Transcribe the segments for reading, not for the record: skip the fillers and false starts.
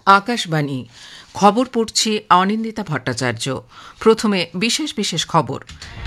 আকাশবাণী খবর পড়ছি অনিন্দিতা ভট্টাচার্য। প্রথমে বিশেষ বিশেষ খবর।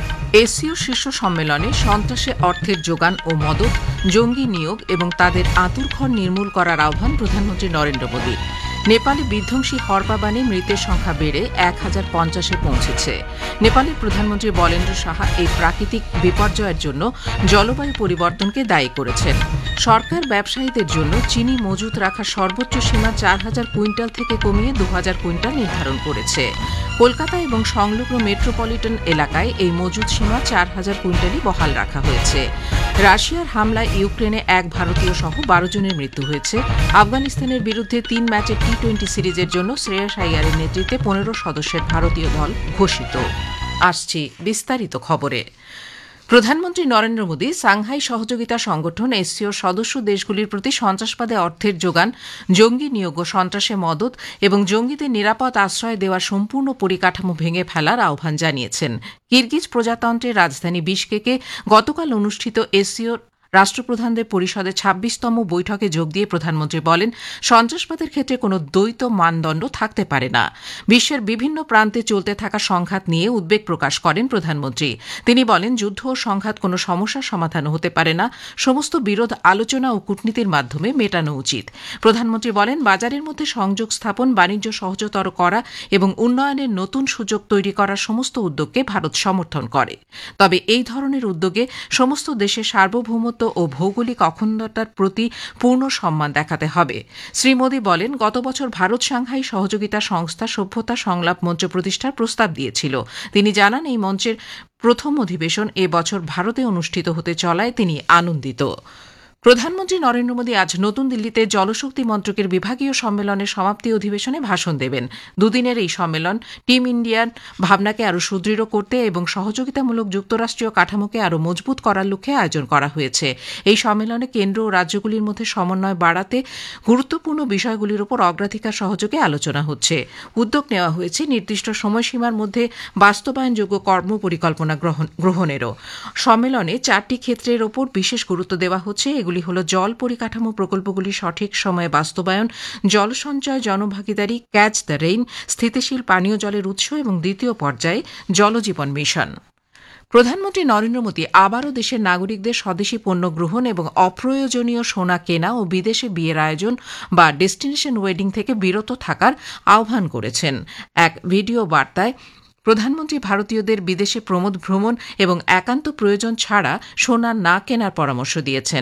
এসসিও শীর্ষ সম্মেলনে সন্ত্রাসে অর্থের যোগান ও মদত, জঙ্গি নিয়োগ এবং তাদের আঁতুড়ঘর নির্মূল করার আহ্বান প্রধানমন্ত্রী নরেন্দ্র মোদী। নেপালে বিধ্বংসী হরপাবানে মৃতের সংখ্যা বেড়ে 1050-এ পৌঁছেছে। নেপালের প্রধানমন্ত্রী বলেন্দ্র সাহা এই প্রাকৃতিক বিপর্যয়ের জন্য জলবায়ু পরিবর্তনকে দায়ী করেছেন। সরকার ব্যবসায়ীদের জন্য চিনি মজুত রাখার সর্বোচ্চ সীমা 4000 কুইন্টাল থেকে কমিয়ে 2000 কুইন্টাল নির্ধারণ করেছে। কলকাতা এবং সংলগ্ন মেট্রোপলিটন এলাকায় এই মজুত সীমা 4000 কুইন্টালই বহাল রাখা হয়েছে। রাশিয়ার হামলায় ইউক্রেনে এক ভারতীয় সহ 12 জনের মৃত্যু হয়েছে। আফগানিস্তানের বিরুদ্ধে 3 ম্যাচের টি-20 সিরিজের জন্য শ্রেয়াস আইয়ারের নেতৃত্বে 15 সদস্যের ভারতীয় দল ঘোষিত। আসছি বিস্তারিত খবরে। প্রধানমন্ত্রী নরেন্দ্র মোদী সাংহাই সহযোগিতা সংগঠন এসসিওর সদস্য দেশগুলির প্রতি সন্ত্রাসবাদে অর্থের যোগান, জঙ্গি নিয়োগ ও সন্ত্রাসে মদত এবং জঙ্গিদের নিরাপদ আশ্রয় দেওয়ার সম্পূর্ণ পরিকাঠামো ভেঙে ফেলার আহ্বান জানিয়েছেন। কিরগিজ প্রজাতন্ত্রের রাজধানী বিশকেকে গতকাল অনুষ্ঠিত এসসিওর রাষ্ট্রপ্রধানদের পরিষদের 26তম বৈঠকে যোগ দিয়ে প্রধানমন্ত্রী বলেন, সন্ত্রাসবাদের ক্ষেত্রে কোনো দ্বৈত মানদণ্ড থাকতে পারে না। বিশ্বের বিভিন্ন প্রান্তে চলতে থাকা সংঘাত নিয়ে উদ্বেগ প্রকাশ করেন প্রধানমন্ত্রী। তিনি বলেন, যুদ্ধ ও সংঘাত কোনো সমস্যার সমাধান হতে পারে না, সমস্ত বিরোধ আলোচনা ও কূটনীতির মাধ্যমে মেটানো উচিত। প্রধানমন্ত্রী বলেন, বাজারের মধ্যে সংযোগ স্থাপন, বাণিজ্য সহজতর করা এবং উন্নয়নের নতুন সুযোগ তৈরি করার সমস্ত উদ্যোগকে ভারত সমর্থন করে। তবে এই ধরনের উদ্যোগে সমস্ত দেশের সার্বভৌমত্ব ও ভৌগোলিক অখণ্ডতার প্রতি পূর্ণ সম্মান দেখাতে হবে। শ্রী মোদী বলেন, গত বছর ভারত সাংহাই সহযোগিতা সংস্থা সভ্যতা সংলাপ মঞ্চ প্রতিষ্ঠার প্রস্তাব দিয়েছিল। তিনি জানান, এই মঞ্চের প্রথম অধিবেশন এ বছর ভারতে অনুষ্ঠিত হতে চলায় তিনি আনন্দিত। প্রধানমন্ত্রী নরেন্দ্র মোদী আজ নতুন দিল্লিতে জলশক্তি মন্ত্রকের বিভাগীয় সম্মেলনের সমাপ্তি অধিবেশনে ভাষণ দেবেন। দুদিনের এই সম্মেলন টিম ইন্ডিয়ার ভাবনাকে আরও সুদৃঢ় করতে এবং সহযোগিতামূলক যুক্তরাষ্ট্রীয় কাঠামোকে আরও মজবুত করার লক্ষ্যে আয়োজন করা হয়েছে। এই সম্মেলনে কেন্দ্র ও রাজ্যগুলির মধ্যে সমন্বয় বাড়াতে গুরুত্বপূর্ণ বিষয়গুলির উপর অগ্রাধিকার সহযোগে আলোচনা হচ্ছে। উদ্যোগ নেওয়া হয়েছে নির্দিষ্ট সময়সীমার মধ্যে বাস্তবায়নযোগ্য কর্মপরিকল্পনা গ্রহণেরও। সম্মেলনে 4টি ক্ষেত্রের ওপর বিশেষ গুরুত্ব দেওয়া হচ্ছে। এগুলি হল জল পরিকাঠামো প্রকল্পগুলি সঠিক সময়ে বাস্তবায়ন, জল সঞ্চয়, জনভাগিদারি, ক্যাচ দ্য রেইন, স্থিতিশীল পানীয় জলের উৎস এবং দ্বিতীয় পর্যায়ে জলজীবন মিশন। প্রধানমন্ত্রী নরেন্দ্র মোদী আবারও দেশের নাগরিকদের স্বদেশী পণ্য গ্রহণ এবং অপ্রয়োজনীয় সোনা কেনা ও বিদেশে বিয়ের আয়োজন বা ডেস্টিনেশন ওয়েডিং থেকে বিরত থাকার আহ্বান করেছেন। এক ভিডিও বার্তায় প্রধানমন্ত্রী ভারতীয়দের বিদেশে প্রমোদ ভ্রমণ এবং একান্ত প্রয়োজন ছাড়া সোনা না কেনার পরামর্শ দিয়েছেন।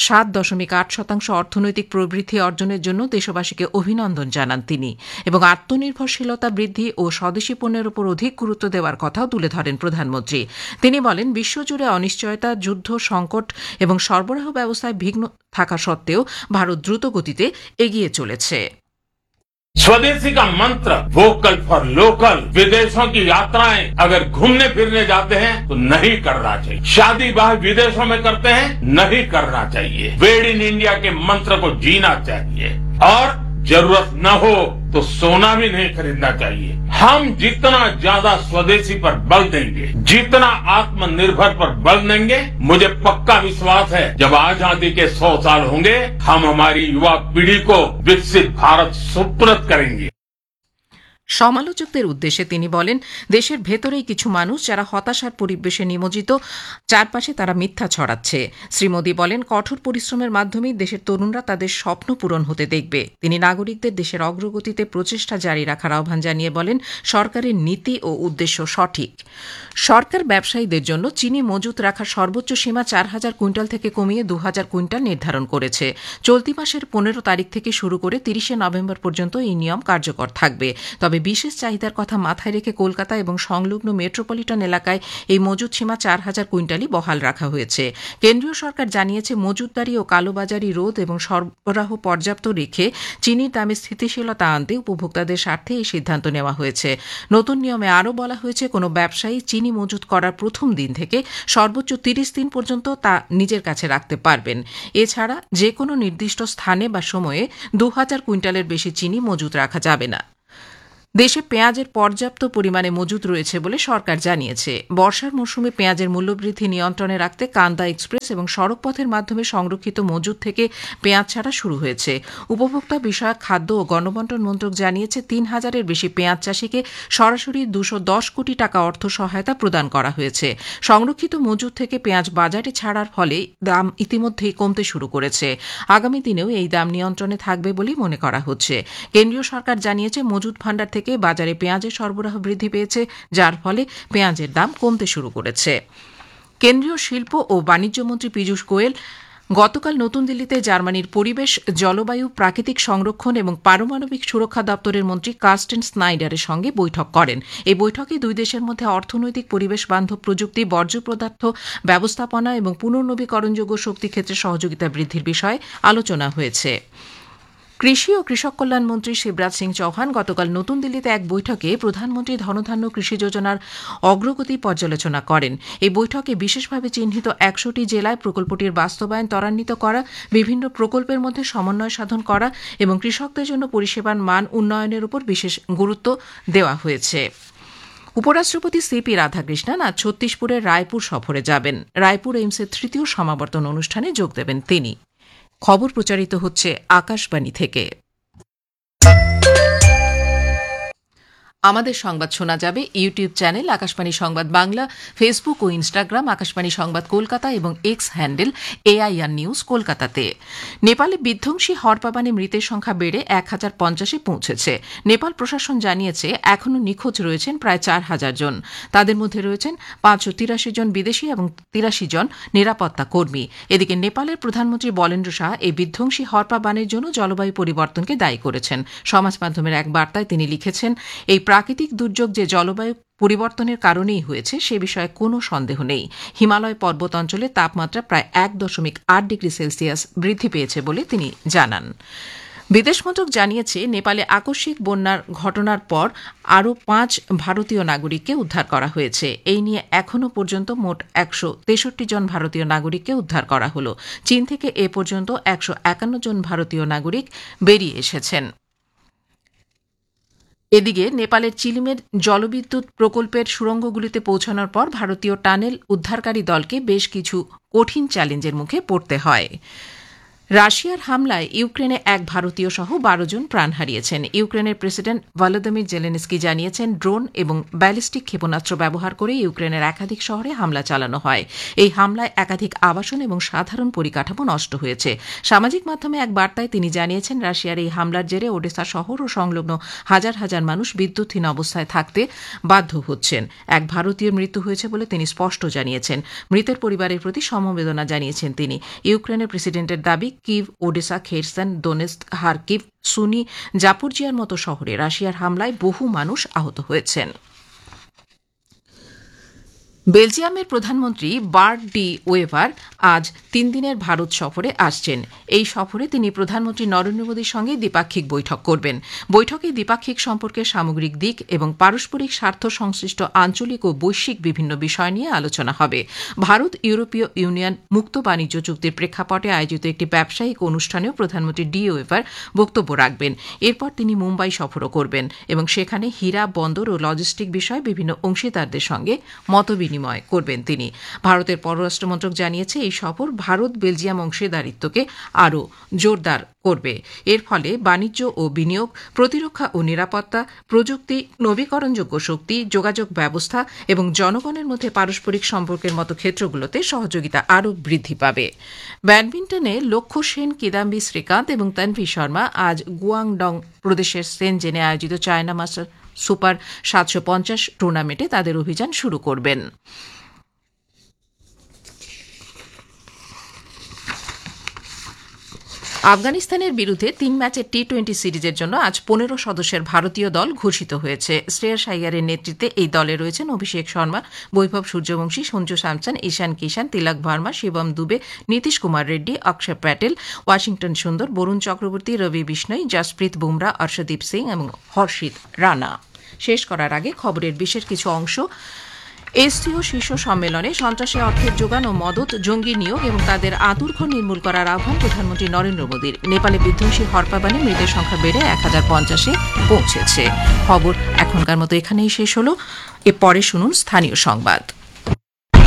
7.8% অর্থনৈতিক প্রবৃদ্ধি অর্জনের জন্য দেশবাসীকে অভিনন্দন জানান তিনি এবং আত্মনির্ভরশীলতা বৃদ্ধি ও স্বদেশী পণ্যের উপর অধিক গুরুত্ব দেওয়ার কথাও তুলে ধরেন প্রধানমন্ত্রী। তিনি বলেন, বিশ্বজুড়ে অনিশ্চয়তা, যুদ্ধ, সংকট এবং সরবরাহ ব্যবস্থায় বিঘ্ন থাকা সত্ত্বেও ভারত দ্রুত গতিতে এগিয়ে চলেছে। स्वदेशी का मंत्र वोकल फॉर लोकल, विदेशों की यात्राएं अगर घूमने फिरने जाते हैं तो नहीं करना चाहिए। शादी ब्याह विदेशों में करते हैं, नहीं करना चाहिए। मेड इन इंडिया के मंत्र को जीना चाहिए और जरूरत न हो तो सोना भी नहीं खरीदना चाहिए। हम जितना ज्यादा स्वदेशी पर बल देंगे, जितना आत्मनिर्भर पर बल देंगे, मुझे पक्का विश्वास है जब आजादी के 100 साल होंगे, हम हमारी युवा पीढ़ी को विकसित भारत सुपुर्द करेंगे। সমালোচকদের উদ্দেশ্যে তিনি বলেন, দেশের ভেতরেই কিছু মানুষ যারা হতাশার পরিবেশে নিমজ্জিত, চারপাশে তারা মিথ্যা ছড়াচ্ছে। শ্রী মোদী বলেন, কঠোর পরিশ্রমের মাধ্যমেই দেশের তরুণরা তাদের স্বপ্ন পূরণ হতে দেখবে। তিনি নাগরিকদের দেশের অগ্রগতিতে প্রচেষ্টা জারি রাখার আহ্বান জানিয়ে বলেন, সরকারের নীতি ও উদ্দেশ্য সঠিক। সরকার ব্যবসায়ীদের জন্য চিনি মজুত রাখার সর্বোচ্চ সীমা 4000 কুইন্টাল থেকে কমিয়ে 2000 কুইন্টাল নির্ধারণ করেছে। চলতি মাসের 15 তারিখ থেকে শুরু করে 30 নভেম্বর পর্যন্ত এই নিয়ম কার্যকর থাকবে। তবে বিশেষ চাহিদার কথা মাথায় রেখে কলকাতা এবং সংলগ্ন মেট্রোপলিটন এলাকায় এই মজুত সীমা 4000 কুইন্টালই বহাল রাখা হয়েছে। কেন্দ্রীয় সরকার জানিয়েছে, মজুতদারি ও কালোবাজারি রোধ এবং সরবরাহ পর্যাপ্ত রেখে চিনির দামে স্থিতিশীলতা আনতে উপভোক্তাদের স্বার্থে এই সিদ্ধান্ত নেওয়া হয়েছে। নতুন নিয়মে আরও বলা হয়েছে, কোনো ব্যবসায়ী চিনি মজুত করার প্রথম দিন থেকে সর্বোচ্চ 30 দিন পর্যন্ত তা নিজের কাছে রাখতে পারবেন। এছাড়া যে কোনো নির্দিষ্ট স্থানে বা সময়ে 2000 কুইন্টালের বেশি চিনি মজুত রাখা যাবে না। দেশে পেঁয়াজের পর্যাপ্ত পরিমাণে মজুত রয়েছে বলে সরকার জানিয়েছে। বর্ষার মৌসুমে পেঁয়াজের মূল্যবৃদ্ধি নিয়ন্ত্রণে রাখতে কান্দা এক্সপ্রেস এবং সড়কপথের মাধ্যমে সংরক্ষিত মজুত থেকে পেঁয়াজ ছাড়া শুরু হয়েছে। উপভোক্তা বিষয়ক খাদ্য ও গণবণ্টন মন্ত্রক জানিয়েছে ৩,০০০-এর বেশি পেঁয়াজ চাষিকে সরাসরি ২১০ কোটি টাকা অর্থ সহায়তা প্রদান করা হয়েছে। সংরক্ষিত মজুত থেকে পেঁয়াজ বাজারে ছাড়ার ফলে দাম ইতিমধ্যেই কমতে শুরু করেছে। আগামী দিনেও এই দাম নিয়ন্ত্রণে থাকবে বলেই মনে করা হচ্ছে। কেন্দ্রীয় সরকার জানিয়েছে মজুত ভাণ্ডার থেকে বাজারে পেঁয়াজের সরবরাহ বৃদ্ধি পেয়েছে, যার ফলে পেঁয়াজের দাম কমতে শুরু করেছে। কেন্দ্রীয় শিল্প ও বাণিজ্য মন্ত্রী পীযূষ গোয়েল গতকাল নতুন দিল্লিতে জার্মানির পরিবেশ, জলবায়ু, প্রাকৃতিক সংরক্ষণ এবং পারমাণবিক সুরক্ষা দপ্তরের মন্ত্রী কার্স্টেন স্নাইডারের সঙ্গে বৈঠক করেন। এই বৈঠকে দুই দেশের মধ্যে অর্থনৈতিক, পরিবেশ বান্ধব প্রযুক্তি, বর্জ্য পদার্থ ব্যবস্থাপনা এবং পুনর্নবীকরণযোগ্য শক্তি ক্ষেত্রে সহযোগিতা বৃদ্ধির বিষয়ে আলোচনা হয়েছে। কৃষি ও কৃষক কল্যাণ মন্ত্রী শিবরাজ সিং চৌহান গতকাল নতুন দিল্লিতে এক বৈঠকে প্রধানমন্ত্রী ধনধান্য কৃষি যোজনার অগ্রগতি পর্যালোচনা করেন। এই বৈঠকে বিশেষভাবে চিহ্নিত ১০০টি জেলায় প্রকল্পটির বাস্তবায়ন ত্বরান্বিত করা, বিভিন্ন প্রকল্পের মধ্যে সমন্বয় সাধন করা এবং কৃষকদের জন্য পরিষেবার মান উন্নয়নের উপর বিশেষ গুরুত্ব দেওয়া হয়েছে। উপরাষ্ট্রপতি সিপি রাধাকৃষ্ণন আজ ছত্তিশপুরের রায়পুর সফরে যাবেন। রায়পুর এইমসের ৩য় সমাবর্তন অনুষ্ঠানে যোগ দেবেন তিনি। খবর প্রচারিত হচ্ছে আকাশবাণী থেকে। আমাদের সংবাদ শোনা যাবে ইউটিউব চ্যানেল আকাশবাণী সংবাদ বাংলা, ফেসবুক ও ইনস্টাগ্রাম আকাশবাণী সংবাদ কলকাতা এবং এক্স হ্যান্ডেল AIR নিউজ কলকাতাতে। নেপালে বিধ্বংসী হরপাবানে মৃতের সংখ্যা বেড়ে ১,০৫০-এ পৌঁছেছে। নেপাল প্রশাসন জানিয়েছে এখনও নিখোঁজ রয়েছেন প্রায় ৪,০০০ জন। তাদের মধ্যে রয়েছেন ৫৮৩ জন বিদেশি এবং ৮৩ জন নিরাপত্তা কর্মী। এদিকে নেপালের প্রধানমন্ত্রী বলেন্দ্র শাহ এই বিধ্বংসী হরপাবানের জন্য জলবায়ু পরিবর্তনকে দায়ী করেছেন। সমাজ মাধ্যমের এক বার্তায় তিনি লিখেছেন, এই প্রাকৃতিক দুর্যোগ যে জলবায়ু পরিবর্তনের কারণেই হয়েছে সে বিষয়ে কোনো সন্দেহ নেই। হিমালয় পর্বত অঞ্চলে তাপমাত্রা প্রায় ১.৮ ডিগ্রি সেলসিয়াস বৃদ্ধি পেয়েছে বলে তিনি জানান। বিদেশ মন্ত্রক জানিয়েছে নেপালে আকস্মিক বন্যার ঘটনার পর আরও ৫ ভারতীয় নাগরিককে উদ্ধার করা হয়েছে। এই নিয়ে এখনও পর্যন্ত মোট ১৬৩ জন ভারতীয় নাগরিককে উদ্ধার করা হল। চীন থেকে এ পর্যন্ত ১৫১ জন ভারতীয় নাগরিক বেরিয়ে এসেছেন। এদিকে নেপালের চিলিমের জলবিদ্যুৎ প্রকল্পের সুড়ঙ্গগুলিতে পৌঁছানোর পর ভারতীয় টানেল উদ্ধারকারী দলকে বেশ কিছু কঠিন চ্যালেঞ্জের মুখে পড়তে হয়। রাশিয়ার হামলায় ইউক্রেনে এক ভারতীয় সহ ১২ জন প্রাণ হারিয়েছেন। ইউক্রেনের প্রেসিডেন্ট ভলোদিমির জেলেনস্কি জানিয়েছেন ড্রোন এবং ব্যালিস্টিক ক্ষেপণাস্ত্র ব্যবহার করে ইউক্রেনের একাধিক শহরে হামলা চালানো হয়। এই হামলায় একাধিক আবাসন এবং সাধারণ পরিকাঠামো নষ্ট হয়েছে। সামাজিক মাধ্যমে এক বার্তায় তিনি জানিয়েছেন রাশিয়ার এই হামলার জেরে ওডেসা শহর ও সংলগ্ন হাজার হাজার মানুষ বিদ্যুৎহীন অবস্থায় থাকতে বাধ্য হচ্ছেন। এক ভারতীয় মৃত্যু হয়েছে বলে তিনি স্পষ্ট জানিয়েছেন। মৃতের পরিবারের প্রতি সমবেদনা জানিয়েছেন তিনি। ইউক্রেনের প্রেসিডেন্টের দাবি, Kyiv, Odessa, Kherson, Donetsk, Kharkiv, সুনি, জাপোরজিয়ার মতো শহরে রাশিয়ার হামলায় বহু মানুষ আহত হয়েছেন। বেলজিয়ামের প্রধানমন্ত্রী বার্ট ডি ওয়েভার আজ ৩ দিনের ভারত সফরে আসছেন। এই সফরে তিনি প্রধানমন্ত্রী নরেন্দ্র মোদীর সঙ্গে দ্বিপাক্ষিক বৈঠক করবেন। বৈঠকে দ্বিপাক্ষিক সম্পর্কের সামগ্রিক দিক এবং পারস্পরিক স্বার্থ সংশ্লিষ্ট আঞ্চলিক ও বৈশ্বিক বিভিন্ন বিষয় নিয়ে আলোচনা হবে। ভারত ইউরোপীয় ইউনিয়ন মুক্ত বাণিজ্য চুক্তির প্রেক্ষাপটে আয়োজিত একটি ব্যবসায়িক অনুষ্ঠানেও প্রধানমন্ত্রী ডি ওয়েভার বক্তব্য রাখবেন। এরপর তিনি মুম্বাই সফরও করবেন এবং সেখানে হীরা, বন্দর ও লজিস্টিক বিষয়ে বিভিন্ন অংশীদারদের সঙ্গে মতবিনিময় করবেন তিনি। ভারতের পররাষ্ট্র মন্ত্রক জানিয়েছে এই সফর ভারত বেলজিয়াম অংশীদারিত্বকে আরও জোরদার করবে। এর ফলে বাণিজ্য ও বিনিয়োগ, প্রতিরক্ষা ও নিরাপত্তা, প্রযুক্তি, নবীকরণযোগ্য শক্তি, যোগাযোগ ব্যবস্থা এবং জনগণের মধ্যে পারস্পরিক সম্পর্কের মতো ক্ষেত্রগুলোতে সহযোগিতা আরও বৃদ্ধি পাবে। ব্যাডমিন্টনে লক্ষ্য সেন, কিদাম্বি শ্রীকান্ত এবং তানভি শর্মা আজ গুয়াংডং প্রদেশের সেনজেনে আয়োজিত চায়না মাস্টার সুপার ৭৫০ টুর্নামেন্টে তাদের অভিযান শুরু করবেন। আফগানিস্তানের বিরুদ্ধে ৩ ম্যাচের টি-20 সিরিজের জন্য আজ ১৫ সদস্যের ভারতীয় দল ঘোষিত হয়েছে। শ্রেয়াস আইয়ারের নেতৃত্বে এই দলে রয়েছেন অভিষেক শর্মা, বৈভব সূর্যবংশী, সঞ্জু স্যামসন, ঈশান কিষান, তিলক ভার্মা, শিবম দুবে, নীতিশ কুমার রেড্ডি, অক্ষয় প্যাটেল, ওয়াশিংটন সুন্দর, বরুণ চক্রবর্তী, রবি বিষ্ণই, জসপ্রীত বুমরা, অর্শদীপ সিং এবং হর্ষিত রানা। শেষ করার আগে খবরের বিশেষ কিছু অংশ এসসিও শীর্ষ সম্মেলনে সন্ত্রাসী অর্থের যোগান ও মদত, জঙ্গি নিয়োগ এবং তাদের আতুরঘর নির্মূল করার আহ্বান প্রধানমন্ত্রী নরেন্দ্র মোদীর। নেপালে বিধ্বংসী হরপাবানে মৃতের সংখ্যা বেড়ে 1050-এ পৌঁছেছে। খবর এখনকার মতো এখানেই শেষ হলো। এরপরে শুনুন স্থানীয় সংবাদ।